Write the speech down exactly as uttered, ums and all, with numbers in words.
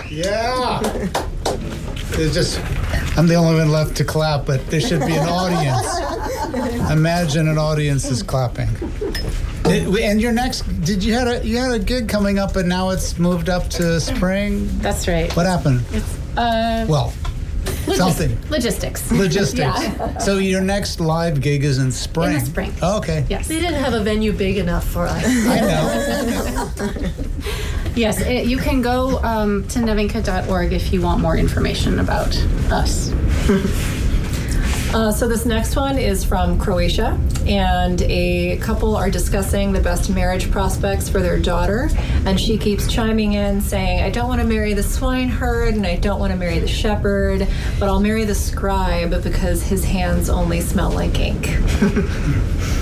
Yeah. There's just, I'm the only one left to clap, but there should be an audience. Imagine an audience is clapping. It- And your next, did you had a you had a gig coming up, and now it's moved up to spring? That's right. What happened? Uh, Well, logis- something. Logistics. Logistics. Yeah. So your next live gig is in spring. In the spring. Oh, okay. Yes. They didn't have a venue big enough for us. I know. Yes, it, you can go um, to nevinka dot org if you want more information about us. Uh, so this next one is from Croatia, and a couple are discussing the best marriage prospects for their daughter, and she keeps chiming in saying, I don't want to marry the swineherd, and I don't want to marry the shepherd, but I'll marry the scribe because his hands only smell like ink.